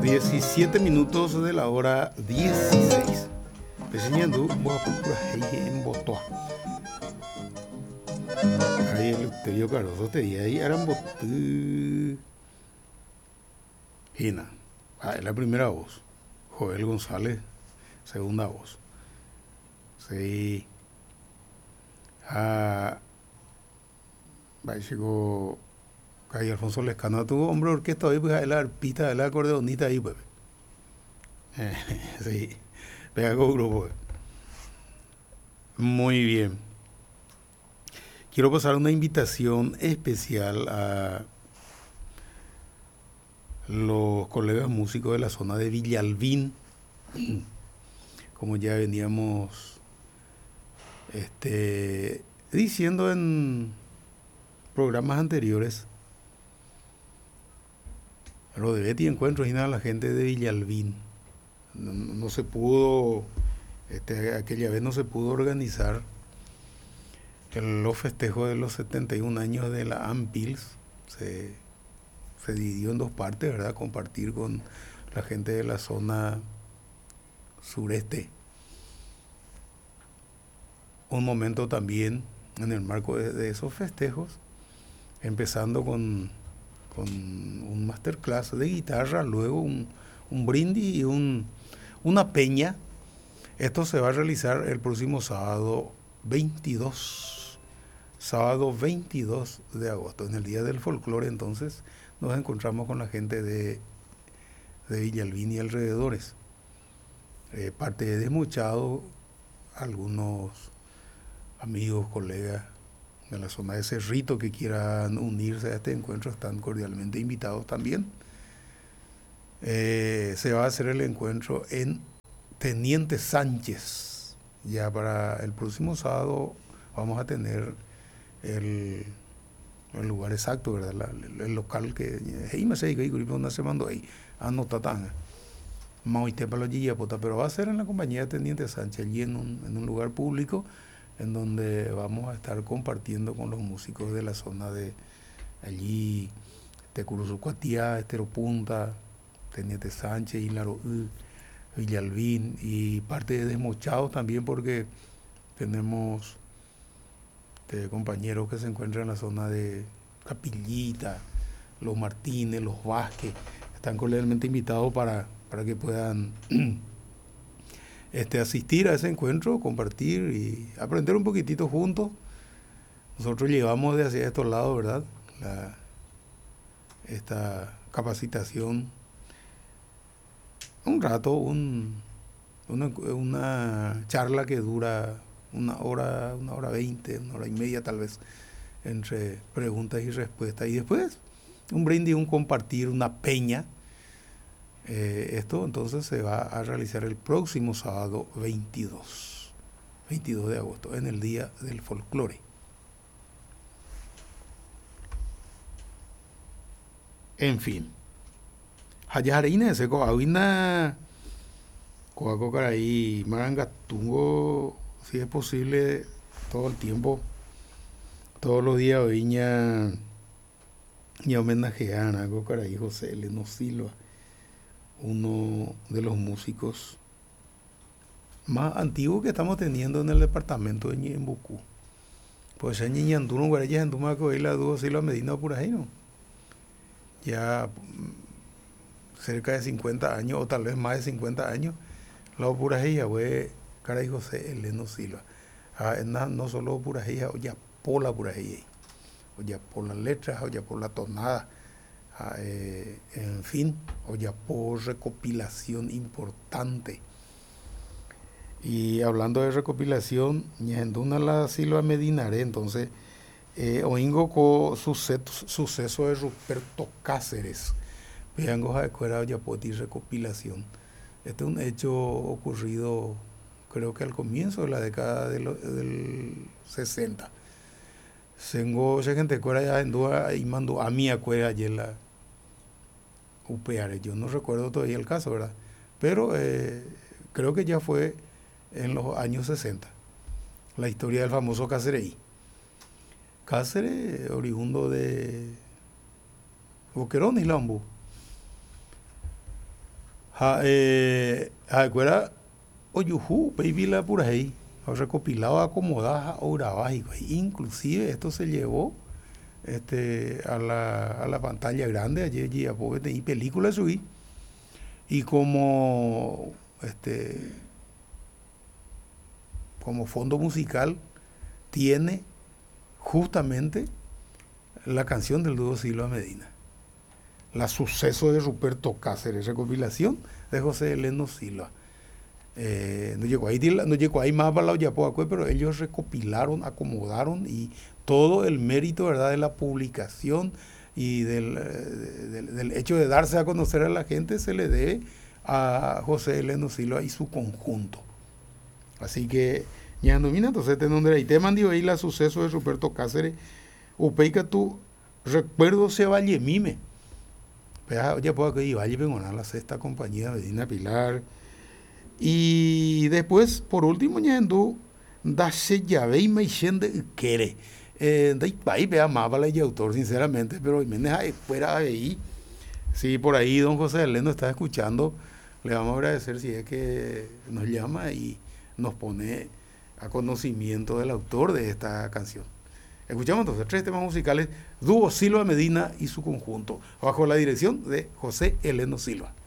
17 minutos de la hora 16. Peseñando, voy a procurar ahí en Botoa. Ahí el Eleuterio Caroso te di ahí, eran Botu. Gina. Es la primera voz. Joel González, segunda voz. Sí. Llegó Cay Alfonso Lescano, tuvo hombre orquesta ahí, pues la arpista, la acordeonista ahí, pues. Sí, pega con grupo. Muy bien. Quiero pasar una invitación especial a los colegas músicos de la zona de Villalbín. Como ya veníamos diciendo en programas anteriores, lo de Betty Encuentros y nada, la gente de Villalbín. No se pudo, aquella vez no se pudo organizar los festejos de los 71 años de la AMPILS. Se dividió en dos partes, ¿verdad? Compartir con la gente de la zona sureste. Un momento también en el marco de esos festejos, empezando con un masterclass de guitarra, luego un brindis y una peña. Esto se va a realizar el próximo sábado 22 de agosto, en el Día del Folclore. Entonces nos encontramos con la gente de Villalbín y alrededores. Parte de Desmuchado, algunos amigos, colegas de la zona de Cerrito que quieran unirse a este encuentro están cordialmente invitados también. Se va a hacer el encuentro en Teniente Sánchez. Ya para el próximo sábado vamos a tener el lugar exacto, ¿verdad? El local que me sé que no se mandó ahí anotatán pero va a ser en la compañía de Teniente Sánchez, allí en un lugar público, en donde vamos a estar compartiendo con los músicos de la zona de allí, Tecuruzucuatía, Estero Punta, Teniente Sánchez, Hilaro Villalbín y parte de Desmochados también, porque tenemos compañeros que se encuentran en la zona de Capillita, los Martínez, los Vázquez. Están cordialmente invitados para que puedan asistir a ese encuentro, compartir y aprender un poquitito juntos. Nosotros llevamos de hacia estos lados, ¿verdad? Esta capacitación un rato, una charla que dura una hora 20, una hora y media tal vez, entre preguntas y respuestas. Y después un brindis, un compartir, una peña. Esto entonces se va a realizar el próximo sábado 22 de agosto, en el Día del Folclore. En fin. Hayajarina ese coavina coaco caraí marangatungo, si es posible, todo el tiempo, todos los días viña y homenajean a Caraí José Leno Silva, uno de los músicos más antiguos que estamos teniendo en el departamento de Ñembucú. Pues en Ñanduro, Guarayas, en Tumaco, y la Dúo Silva Medina Purajino. Ya cerca de 50 años, o tal vez más de 50 años, la Purajilla fue Caraí José Leno Silva. No solo Purajilla, o ya por la Purajilla, o ya por las letras, o ya por la tonada. En fin, o ya por recopilación importante. Y hablando de recopilación, Ñanduna la Silva Medinaré, entonces, oingo con suceso de Ruperto Cáceres, veango a escuela ya poti recopilación. Este es un hecho ocurrido, creo que al comienzo de la década del 60. Tengo gente que ya en duda y mando a mi acuerdo ayer la UPR. Yo no recuerdo todavía el caso, ¿verdad? Pero creo que ya fue en los años 60. La historia del famoso Cáceres. Cáceres, oriundo de Boquerón y Lambo. Acuera, oyuhu, baby la por ahí. Recopilado, acomodado, ahora básico. Inclusive esto se llevó a la pantalla grande. Ayer ya y películas subí. Y como fondo musical tiene justamente la canción del dúo Silva Medina. La suceso de Ruperto Cáceres, recopilación de José Eleno Silva. No llegó ahí más para la Oyapoacue, pero ellos recopilaron, acomodaron y todo el mérito, ¿verdad?, de la publicación y del hecho de darse a conocer a la gente se le dé a José Eleno Silva y su conjunto. Así que, ya nomina, entonces te nombré ahí. Te mandé ahí la suceso de Ruperto Cáceres. Upeica tu recuerdo se valle mime. Ya puedo que Valle Pengonar, la sexta compañía de Medina Pilar. Y después, por último, ya en da se llave y me de quiere. Ahí vea más para el autor, sinceramente, pero me deja fuera de ahí. Si por ahí don José Eleno está escuchando, le vamos a agradecer si es que nos llama y nos pone a conocimiento del autor de esta canción. Escuchamos entonces 3 temas musicales, dúo Silva Medina y su conjunto, bajo la dirección de José Eleno Silva.